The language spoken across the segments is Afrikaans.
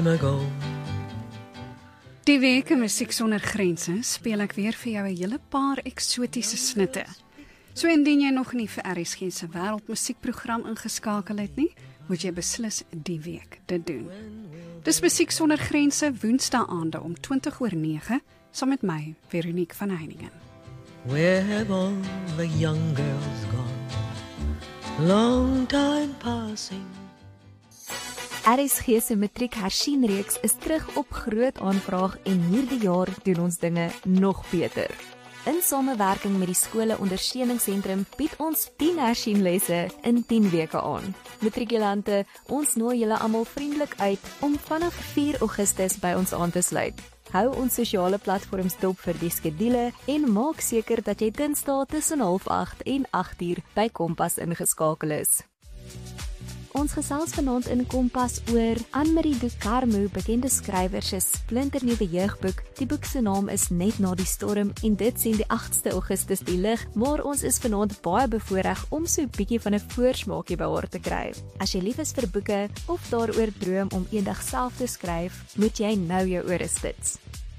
Die week in Musiek Sonder Grense speel ek weer vir jou 'n hele paar eksotiese snitte. So indien jy nog nie vir RSG se wêreldmusiekprogram ingeskakel het nie, moet jy beslis die week dit doen. Dis Musiek Sonder Grense Woensdae-aande om 20:09 saam met my, Veronique van Heiningen. Where have all the young girls gone? Long time passing. RSG se matriek hersienreeks is terug op groot aanvraag en hierdie jaar doen ons dinge nog beter. In samewerking met die skole ondersteuningssentrum bied ons 10 hersienlesse in 10 weke aan. Matrikulante, ons nooi julle almal vriendelik uit om vanaf 4 Augustus by ons aan te sluit. Hou ons sosiale platforms dop vir die skedule en maak seker dat jy Dinsdae tussen 7:30 en 8:00 by Kompas ingeskakel is. Ons gesels vanaand in Kompas oor Anne-Marie de Carmo, bekende skrywer se splinternuwe jeugboek. Die boek se naam is Net na die storm en dit sien die 8ste Augustus die lig, maar ons is vanaand baie bevoorreg om so 'n bietjie van 'n voorsmaakie by haar te kry. As jy lief is vir boeke of daaroor droom om eendag self te skryf, moet jy nou jou ore spits.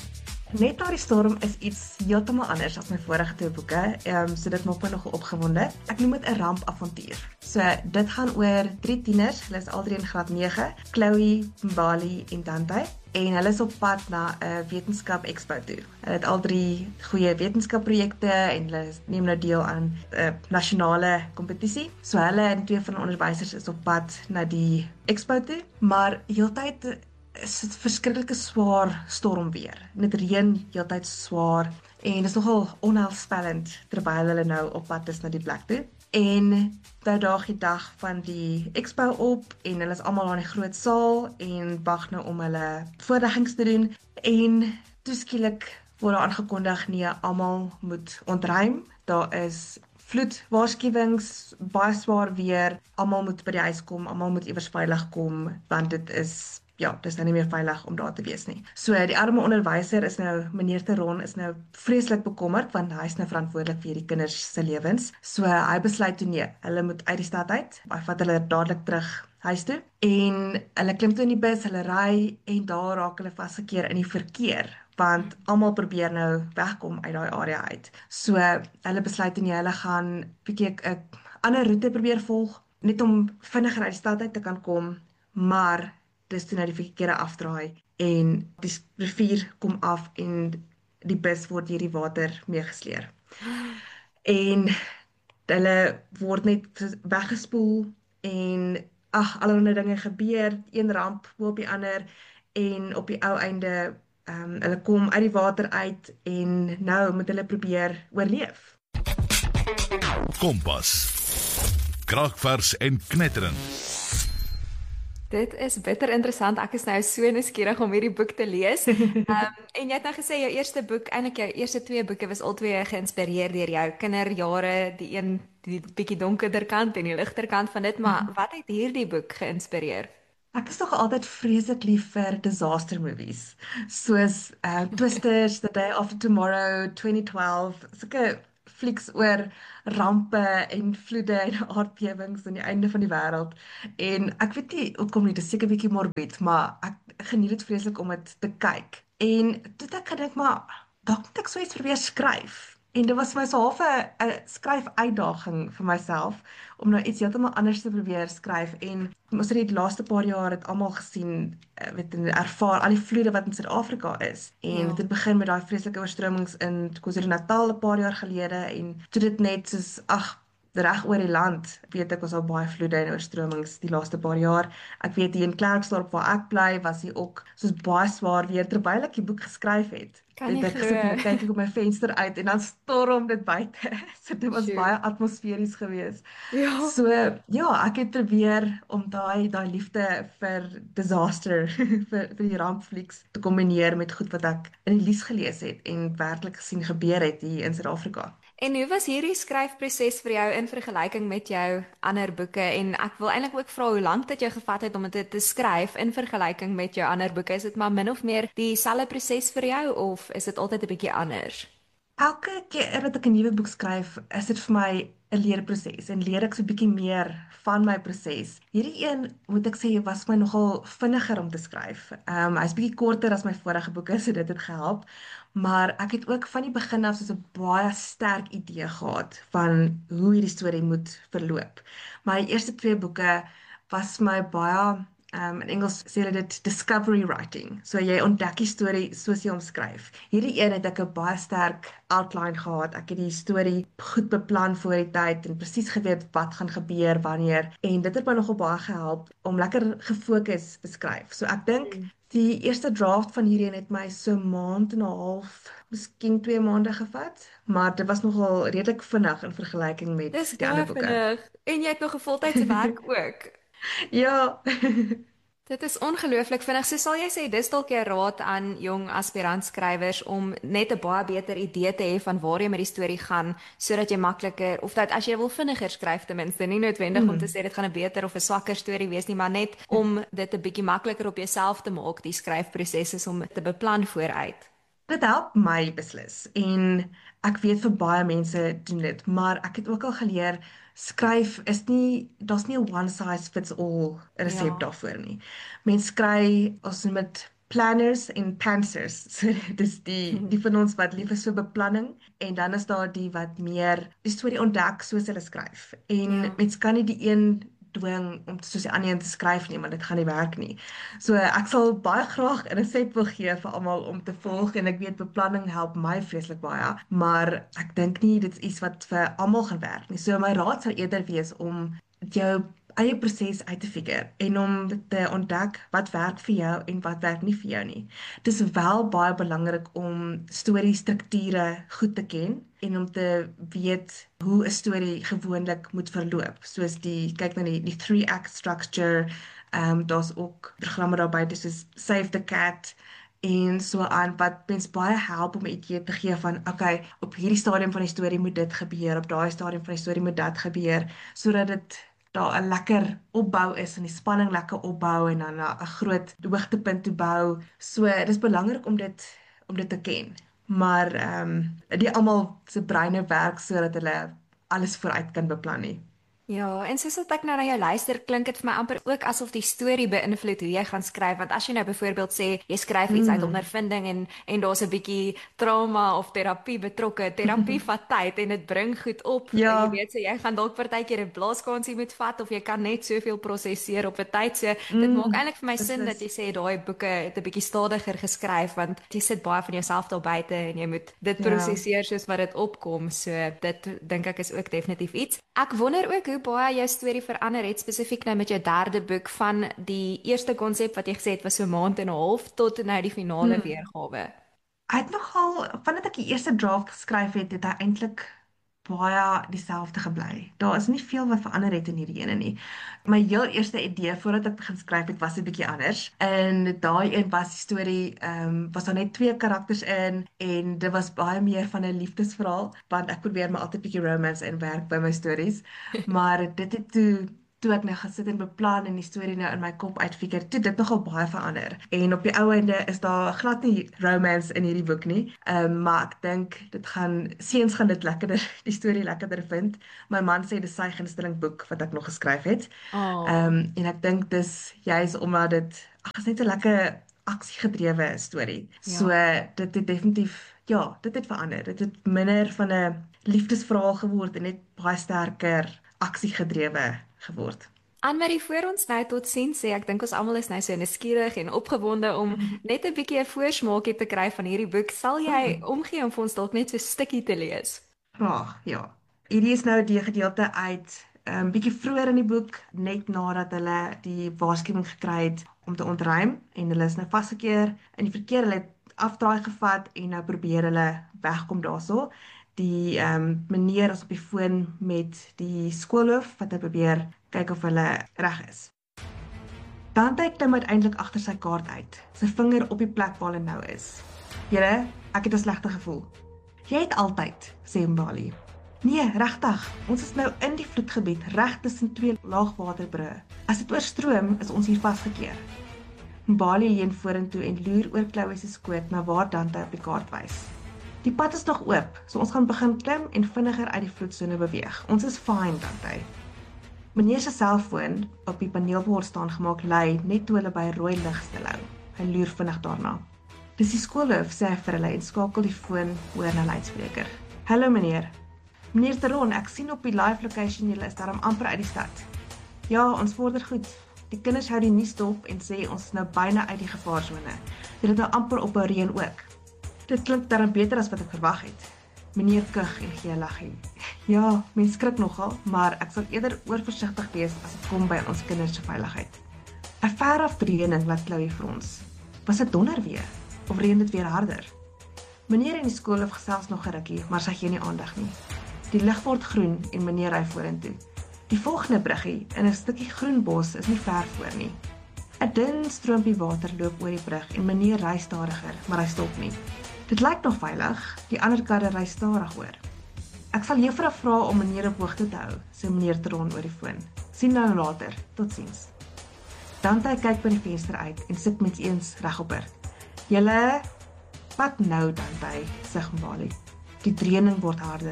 Net na die storm is iets heeltemal anders as my vorige 2 boeke, so dit maak my nogal opgewonde. Ek noem dit 'n rampavontuur. So dit gaan oor 3 tieners, hulle is al 3 in graad 9, Chloe, Mbali en Dante, en hulle is op pad na 'n wetenskap expo toe. Hulle het al 3 goeie wetenskapprojekte en hulle neem nou deel aan 'n nasionale kompetisie. So hulle en 2 van die onderwysers is op pad na die expo toe, maar heeltyd is dit verskriklik swaar stormweer. Dit reën heeltyd swaar en dit is nogal onheilspellend terwyl hulle nou op pad is na die plek toe. En nou daag die dag van die expo op en hulle is almal in die groot saal en wag nou om hulle voorleggings te doen en toeskielik word daar aangekondig nee, almal moet ontruim. Daar is vloedwaarskuwings, baie swaar weer, almal moet by die huis kom, almal moet iewers veilig kom want dit is dis nou nie meer veilig om daar te wees nie. So die arme onderwyser is nou, meneer Teron, is nou vreeslik bekommerd, want hy is nou verantwoordelik vir die kinders se lewens. So hy besluit toe nee, hulle moet uit die stad uit, hy vat hulle dadelik terug huis toe, en hulle klim toe in die bus, hulle ry, en daar raak hulle vasgekeer in die verkeer, want almal probeer nou wegkom uit daai area uit. So hulle besluit toe nee, hulle gaan bietjie 'n ander roete probeer volg, net om vinniger uit die stad uit te kan kom, maar dis toe nou die verkeerde afdraai en die rivier kom af en die bus word hierdie water meegesleer. En hulle word net weggespoel en allerlei dinge gebeur, een ramp op die ander en op die ou einde hulle kom uit die water uit en nou moet hulle probeer oorleef. Kompas. Kragvers en knetterend. Dit is bitter interessant. Ek is nou so nuuskierig om hierdie boek te lees. En jy het nou gesê jou eerste boek, eintlik jou eerste 2 boeke was albei geïnspireer deur jou kinderjare, die een die bietjie donkerder kant en die ligter kant van dit, maar wat het hierdie boek geïnspireer? Ek is nog altyd vreeslik lief vir disaster movies, soos Twisters, The Day After Tomorrow, 2012, sulke flieks oor rampe en vloede en aardbewings aan die einde van die wêreld. En ek weet nie hoekom nie, dit is seker bietjie morbid, maar ek geniet dit vreeslik om dit te kyk. En toe het ek gedink, maar dalk moet ek so iets probeer skryf. En dit was vir my so half 'n skryfuitdaging vir myself om nou iets heeltemal anders te probeer skryf. En ons het die laaste paar jaar het almal gesien, weet en ervaar al die vloede wat in Suid-Afrika is. En dit begin met daai vreeslike oorstromings in KwaZulu-Natal 'n paar jaar gelede en toe dit net soos reg oor die land, weet ek, was al baie vloede en oorstromings die laaste paar jaar. Ek weet hier in Klerksdorp waar ek bly, was hier ook soos baie swaar weer terwyl ek die boek geskryf het. Ek kyk ek op my venster uit en dan storm dit buite. So dit was baie atmosferies geweest. Ja. So ja, ek het probeer om daai liefde vir disaster vir die rampflieks te kombineer met goed wat ek in die nuus gelees het en werklik gesien gebeur het hier in Suid-Afrika. En hoe was hierdie skryfproses vir jou in vergelyking met jou ander boeke? En ek wil eintlik ook vra hoe lank dit jou gevat het om dit te skryf in vergelyking met jou ander boeke? Is dit maar min of meer dieselfde proses vir jou of is dit altyd 'n bietjie anders? Elke keer dat ek 'n nuwe boek skryf, is dit vir my 'n leerproses en leer ek so 'n bietjie meer van my proses. Hierdie een, moet ek sê, was my nogal vinniger om te skryf. Hy's bietjie korter as my vorige boeke, so dit het gehelp. Maar ek het ook van die begin af soos 'n baie sterk idee gehad van hoe hierdie storie moet verloop. My eerste 2 boeke was my baie in Engels sê hulle dit discovery writing. So jy ontdek die storie soos jy hom skryf. Hierdie een het ek 'n baie sterk outline gehad. Ek het die storie goed beplan voor die tyd en presies geweet wat gaan gebeur wanneer, en dit het my nogal baie gehelp om lekker gefokus te skryf. So ek dink die eerste draft van hierdie een het my so 'n maand en 'n half, miskien 2 maande gevat, maar dit was nogal redelik vinnig in vergelyking met die ander boeke. Vinnig. En jy het nog 'n voltydse werk ook. Ja. Dit is ongelooflik vinnig. So sal jy sê dis dalk 'n raad aan jong aspirant-skrywers om net 'n baie beter idee te hê van waar jy met die storie gaan, sodat jy makliker, of dat as jy wil vinniger skryf ten minste, nie noodwendig om te sê dit gaan 'n beter of 'n swakker storie wees nie, maar net om dit 'n bietjie makliker op jouself te maak, die skryfproses is om te beplan vooruit. Dit help my beslis en ek weet vir baie mense doen dit, maar ek het ook al geleer skryf is nie, daar's nie 'n one size fits all resep daarvoor nie. Mens kry ons noem dit planners en pantsers. So dis die van ons wat lief is vir beplanning, en dan is daar die wat meer die storie ontdek soos hulle skryf. En mens kan nie die een dwing om soos die ander een te skryf nie, maar dit gaan nie werk nie. So ek sal baie graag 'n resep wil gee vir almal om te volg, en ek weet beplanning help my vreeslik baie, maar ek dink nie dit is iets wat vir almal gaan werk nie. So my raad sou eerder wees om jou eie proses uit te figure en om te ontdek wat werk vir jou en wat werk nie vir jou nie. Dit is wel baie belangrik om storiestrukture goed te ken en om te weet hoe 'n storie gewoonlik moet verloop. Soos kyk na die 3-act structure, daar's ook programme daar buite soos Save the Cat en so aan wat mens baie help om 'n idee te gee van okay, op hierdie stadium van die storie moet dit gebeur, op daai stadium van die storie moet dat gebeur, sodat dit daar 'n lekker opbou is en die spanning lekker opbou en dan 'n groot hoogtepunt toe bou. So dis belangrik om dit te ken. Maar die almal se breine werk sodat hulle alles vooruit kan beplan nie. Ja, en soos wat ek nou na jou luister, klink dit vir my amper ook asof die storie beïnvloed hoe jy gaan skryf, want as jy nou byvoorbeeld sê jy skryf iets uit ondervinding en daar's 'n bietjie trauma of terapie betrokke, terapie vat tyd en dit bring goed op. Ja. Jy weet, so jy gaan dalk partykeer 'n blaaskansie moet vat of jy kan net soveel prosesseer op 'n tyd. So dit maak eintlik vir my sin dat jy sê daai boeke het 'n bietjie stadiger geskryf, want jy sit baie van jouself daar buite en jy moet dit prosesseer soos wat dit opkom. So dit dink ek is ook definitief iets. Ek wonder ook hoe baie jou storie verander het, spesifiek nou met jou 3de boek, van die eerste konsep wat jy gesê het was so 'n maand en 'n half tot nou die finale weergawe. Hy het nogal, vandat ek die eerste draft geskryf het hy eintlik baie dieselfde gebly. Daar is nie veel wat verander het in hierdie ene nie. My heel eerste idee voordat ek begin skryf het was 'n bietjie anders. En daai een was die storie, was daar net 2 karakters in en dit was baie meer van 'n liefdesverhaal, want ek probeer my altyd bietjie romance inwerk by my stories. Maar dit het toe ek nou gesit en beplan en die storie nou in my kop uitfigure, toe dit nogal baie verander. En op die ou einde is daar glad nie romance in hierdie boek nie. Maar ek dink seuns gaan dit lekkerder, die storie lekkerder vind. My man sê dis sy gunsteling boek wat ek nog geskryf het. En ek dink dis juis omdat dit is net 'n lekker aksiegedrewe storie. So dit het definitief dit het verander. Dit het minder van 'n liefdesverhaal geword en net baie sterker aksiegedrewe geword. Anne-Marie, voor ons nou totsiens sê, ek dink ons almal is nou so nuuskierig en opgewonde om net 'n bietjie 'n voorsmaakie te kry van hierdie boek. Sal jy omgee om vir ons dalk net so 'n stukkie te lees? Graag, ja. Hierdie is nou die gedeelte uit bietjie vroeër in die boek, net nadat hulle die waarskuwing gekry het om te ontruim en hulle is nou vasgekeer in die verkeer, hulle het afdraai gevat en nou probeer hulle wegkom daarso. Die meneer is op die foon met die skoolhoof wat hy probeer kyk of hulle reg is. Dan kyk hy uiteindelik agter sy kaart uit, sy vinger op die plek waar hulle nou is. Julle, ek het 'n slegte gevoel. Jy het altyd, sê Mbali. Nee, regtig, ons is nou in die vloedgebied, reg tussen 2 laagwaterbrûe. As dit oorstroom, is ons hier vasgekeer. Mbali leun vorentoe en loer oor Chloe se skoot na waar Dante op die kaart wys. Die pad is nog oop, so ons gaan begin klim en vinniger uit die vloedsone beweeg. Ons is fine, Dante. Meneer se selfoon op die paneelbord staan gemaak lui net toe hulle by rooi lig stil hou. Hy loer vinnig daarna. Dis die skoolhoof, sê hy vir hulle en skakel die foon oor na luidspreker. Hallo meneer. Meneer Teron, ek sien op die live location julle is daarom amper uit die stad. Ja, ons vorder goed. Die kinders hou die nuus dop en sê ons is nou byna uit die gevaarsone. Dit het nou amper op 'n reën ook. Dit klink daarom beter as wat ek verwag het. Meneer kug en gee 'n laggie. Ja, mens skrik nogal, maar ek sal eerder oorversigtig wees as dit kom by ons kinders se veiligheid. 'n Ver-af reëning laat Chloe vir ons. Was dit donder weer? Of reën dit weer harder? Meneer in die skoolhoof gesels nog 'n rukkie, maar sy gee nie aandag nie. Die lig word groen en meneer ry vorentoe. Die volgende bruggie in 'n stukkie groen bos is nie ver voor nie. 'n Dun stroompie water loop oor die brug en meneer ry stadiger, maar hy stop nie. Dit lyk nog veilig, die ander karre ry stadig oor. Ek sal juffrou vra om meneer op hoogte te hou, sê meneer Teron oor die foon. Sien nou later, totsiens. Dante kyk by die venster uit en sit mens eens regop haar. Julle, wat nou Dante, sê Mbali. Die dreuning word harder.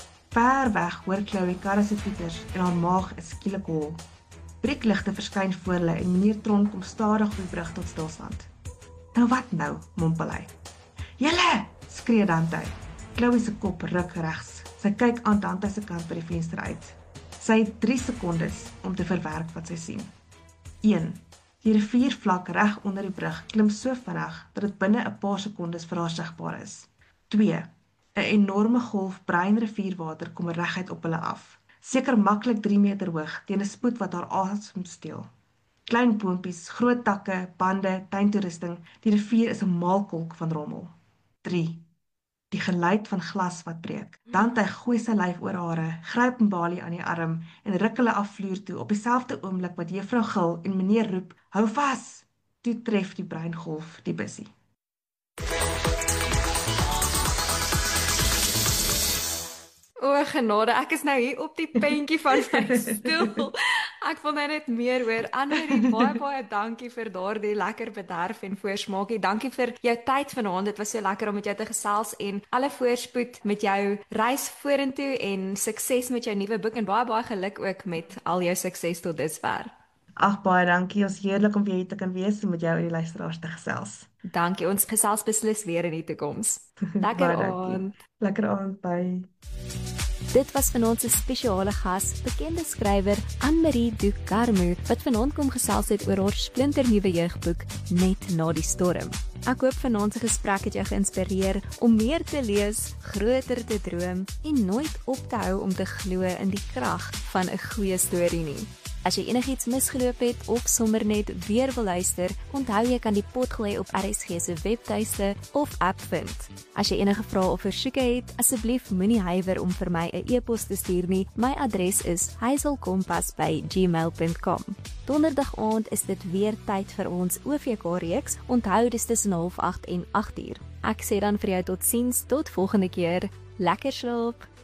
Ver weg hoor Chloe karre se toeters en haar maag is skielik hol. Breekligte verskyn voor hulle en meneer Teron kom stadig op die brug tot stilstand. Nou wat nou, mompel hy. Julle, skree Dante. Chloe se kop ruk regs. Sy kyk aan Dante se kant by die venster uit. Sy het 3 sekondes om te verwerk wat sy sien. 1. Die riviervlak reg onder die brug klim so vinnig dat dit binne 'n paar sekondes vir haar sigbaar is. 2. 'n enorme golf bruin rivierwater kom reguit op hulle af. Seker maklik 3 meter hoog teen 'n spoed wat haar asem steel. Klein boontjies, groot takke, bande, tuintoerusting, die rivier is 'n maalkolk van rommel. 3. Die geluid van glas wat breek. Dante gooi sy lyf oor hare, gryp Mbali aan die arm en ruk hulle af vloer toe op dieselfde oomblik wat juffrou gil en meneer roep, hou vas! Toe tref die breingolf die bussie. O genade, ek is nou hier op die pentjie van my stoel. Ek wil nou net meer hoor. Annelie, baie dankie vir daardie lekker bederf en voorsmaakie. Dankie vir jou tyd vanaand. Dit was so lekker om met jou te gesels en alle voorspoed met jou reis vorentoe en sukses met jou nuwe boek en baie geluk ook met al jou sukses tot dusver. Ag, baie dankie. Ons heerlik om weer hier te kan wees en met jou en die luisteraars te gesels. Dankie, ons gesels beslis weer in die toekoms. Lekker aand. Lekker aand, bye. Dit was vanaand se spesiale gas, bekende skrywer Anne-Marie Ducarmu, wat vanaand kom gesels het oor haar splinternuwe jeugboek Net na die storm. Ek hoop vanaand se gesprek het jou geïnspireer om meer te lees, groter te droom en nooit op te hou om te glo in die krag van 'n goeie storie nie. As jy enigiets misgeloop het of sommer net weer wil luister, onthou jy kan die potgooi op RSG se webtuiste of app vind. As jy enige vrae of versoeke het, asseblief moenie huiwer om vir my 'n e-pos te stuur nie. My adres is hazelkompas@gmail.com. Donderdag aand is dit weer tyd vir ons OVK-reeks. Onthou dis tussen 7:30 en 8:00. Ek sê dan vir jou totsiens tot volgende keer. Lekker slaap.